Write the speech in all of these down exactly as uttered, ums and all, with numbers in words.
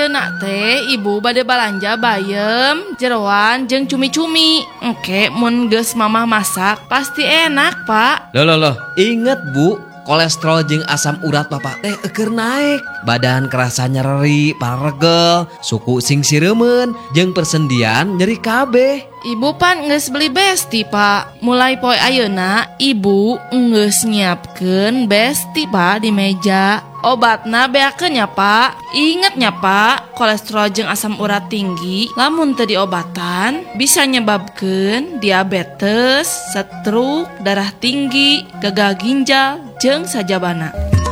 ayeuna teh ibu bade balanja bayem, jeroan jeung cumi-cumi. Engke mun geus mamah masak pasti enak, Pak. Loh loh loh, inget Bu, kolesterol jeung asam urat Bapak teh keur naik. Badan kerasa nyeri, paregel, suku sing siremen, jeung persendian nyeri kabeh. Ibu pan geus beli Besti, Pak. Mulai poe ayeuna ibu geus nyiapkeun Besti, Pak, di meja. Obatna beakeun nya, Pak. Ingat nya, Pak, kolesterol jeung asam urat tinggi lamun teu diobatan bisa nyebabkeun diabetes, stroke, darah tinggi, gagal ginjal, jeung sajabana.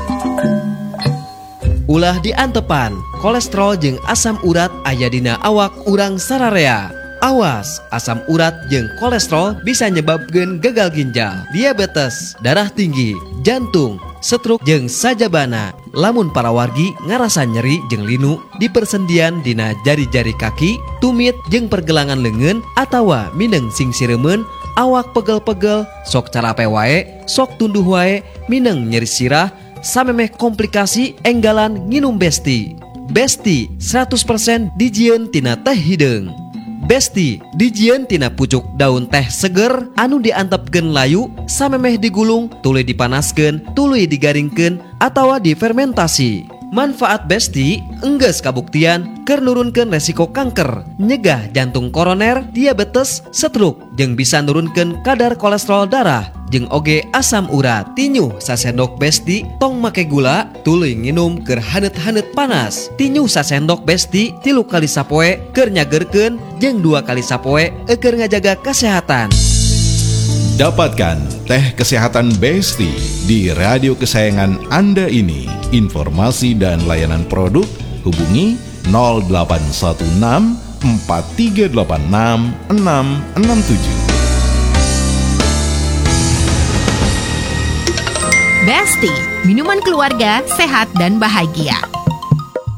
Ulah diantepan, kolesterol jeung asam urat aya dina awak urang sararea. Awas, asam urat jeung kolesterol bisa nyebabkeun gagal ginjal, diabetes, darah tinggi, jantung, stroke jeung sajabana. Lamun parawargi ngarasa nyeri jeung linu di persendian dina jari-jari kaki, tumit jeung pergelangan leungeun atawa mineng sing siremen, awak pegel-pegel, sok carape wae, sok tunduh wae, mineng nyeri sirah, samemeh komplikasi enggalan nginum Besti. Besti seratus persen dijieun tina teh hideung. Besti dijieun tina pucuk daun teh seger anu diantepkeun layu samemeh digulung, tuluy dipanaskeun, tuluy digaringkeun atawa difermentasi. Manfaat Besti enggeus kabuktian keur nurunkeun resiko kanker, nyegah jantung koroner, diabetes, stroke, jeung bisa nurunkeun kadar kolesterol darah jeung oge asam urat. Tinyuh sasendok Besti tong make gula, tuluy nginum keur haneut-haneut panas. Tinyuh sasendok Besti tilu kali sapoe keur nyageurkeun jeung dua kali sapoe keur ngajaga kesehatan. Dapatkan teh kesehatan Besti di radio kesayangan Anda ini. Informasi dan layanan produk hubungi nol delapan satu enam empat tiga delapan enam enam enam tujuh. Besti, minuman keluarga sehat dan bahagia.